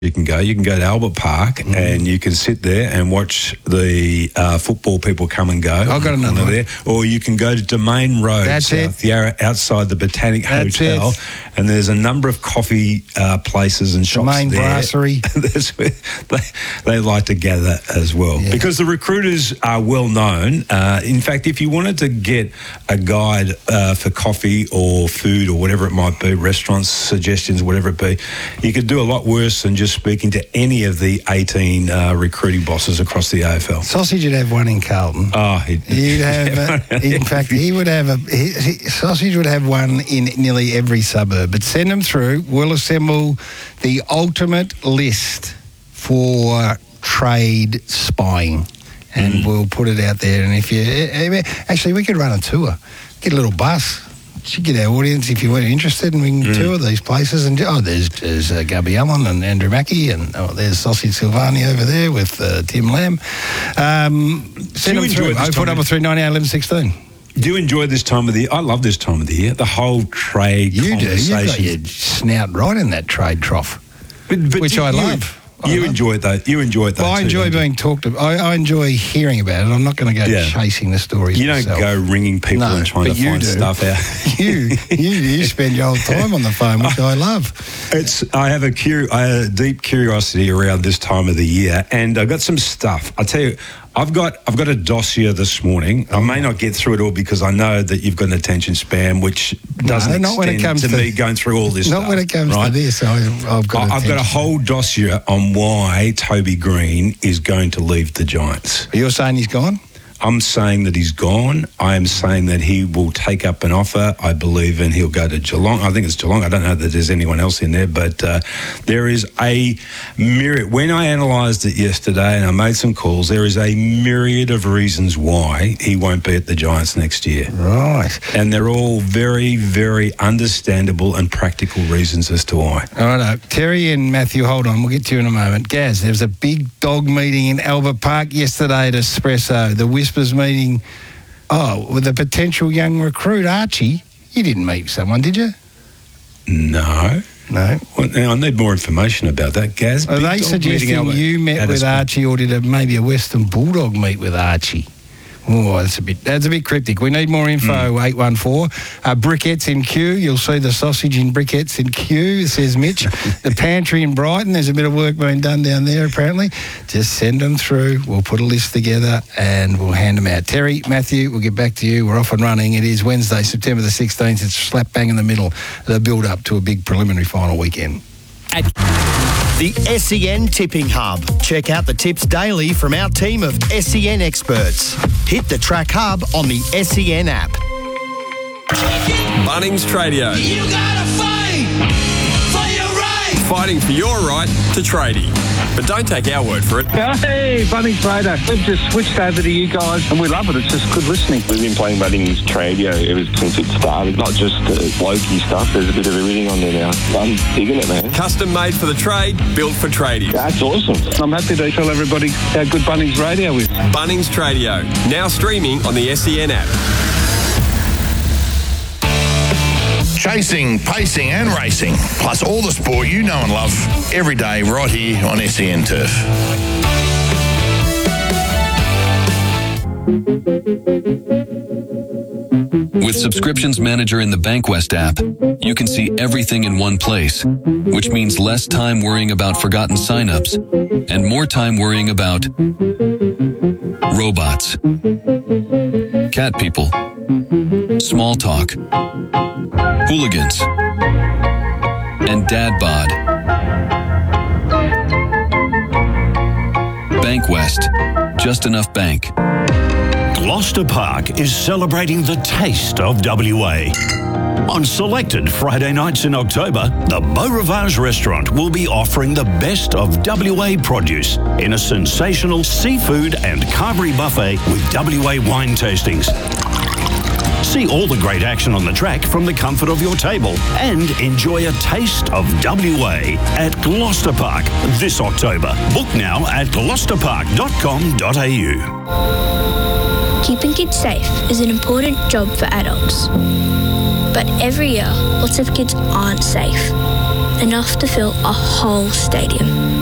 You can go to Albert Park and you can sit there and watch the football people come and go. I've got another one. There. Or you can go to Domain Road, South Yarra, outside the Botanic Hotel, and there's a number of coffee places and shops Domain there. Brasserie. That's where they like to gather as well. Because the recruiters are well known. In fact, if you wanted to get a guide for coffee or food or whatever it might be, restaurants, suggestions, whatever it be, you could do a lot worse than just speaking to any of the 18 recruiting bosses across the AFL. Sausage would have one in Carlton. Oh, he'd have. In fact, he would have Sausage would have one in nearly every suburb. But send them through. We'll assemble the ultimate list for trade spying, and we'll put it out there. And if you actually, we could run a tour, get a little bus. Should get our audience if you weren't interested, and we can tour these places. And there's Gubby Allen and Andrew Mackey, and there's Sausage Silvani over there with Tim Lamb. Send them through. 0433 98 11 16. Do you enjoy this time of the year? I love this time of the year. The whole trade conversation. You do. You've got your snout right in that trade trough, which I love. You enjoy it though. You enjoy it though. Well, I enjoy being talked about. I enjoy hearing about it. I'm not going to go chasing the stories. You don't go ringing people and trying to find stuff out. You spend your whole time on the phone, which I love. I have a deep curiosity around this time of the year, and I've got some stuff. I tell you, I've got a dossier this morning. I may not get through it all because I know that you've got an attention span, which doesn't extend to me going through all this stuff. Not when it comes to this. I've got a whole dossier on why Toby Green is going to leave the Giants. You're saying he's gone? I'm saying that he's gone. I am saying that he will take up an offer, I believe, and he'll go to Geelong. I think it's Geelong. I don't know that there's anyone else in there, but there is a myriad. When I analysed it yesterday and I made some calls, there is a myriad of reasons why he won't be at the Giants next year. Right. And they're all very, very understandable and practical reasons as to why. All right. Terry and Matthew, hold on. We'll get to you in a moment. Gaz, there was a big dog meeting in Albert Park yesterday at Espresso. The Whispers meeting, with a potential young recruit, Archie. You didn't meet someone, did you? No. Well, now I need more information about that, Gaz. Are they suggesting you met with Archie, or did maybe a Western Bulldog meet with Archie? Oh, that's a bit cryptic. We need more info, 814. Briquettes in queue. You'll see the sausage in briquettes in queue, says Mitch. The pantry in Brighton, there's a bit of work being done down there, apparently. Just send them through. We'll put a list together and we'll hand them out. Terry, Matthew, we'll get back to you. We're off and running. It is Wednesday, September the 16th. It's slap bang in the middle, the build-up to a big preliminary final weekend. The SEN Tipping Hub. Check out the tips daily from our team of SEN experts. Hit the Track Hub on the SEN app. Bunnings Tradio. You gotta fight for your right. Fighting for your right to tradie. But don't take our word for it. Hey, Bunnings Trader. We've just switched over to you guys and we love it. It's just good listening. We've been playing Bunnings Tradio ever since it started. Not just blokey stuff. There's a bit of everything on there now. I'm digging it, man. Custom made for the trade, built for tradies. That's awesome. I'm happy to tell everybody how good Bunnings Radio is. Bunnings Tradio. Now streaming on the SEN app. Chasing, pacing and racing, plus all the sport you know and love, every day right here on SEN Turf. With Subscriptions Manager in the Bankwest app, you can see everything in one place, which means less time worrying about forgotten signups and more time worrying about robots, cat people, small talk, hooligans, and dad bod. Bankwest, just enough bank. Gloucester Park is celebrating the taste of WA. On selected Friday nights in October, the Beau Rivage restaurant will be offering the best of WA produce in a sensational seafood and carvery buffet with WA wine tastings. See all the great action on the track from the comfort of your table and enjoy a taste of WA at Gloucester Park this October. Book now at gloucesterpark.com.au. Keeping kids safe is an important job for adults. But every year, lots of kids aren't safe. enough to fill a whole stadium.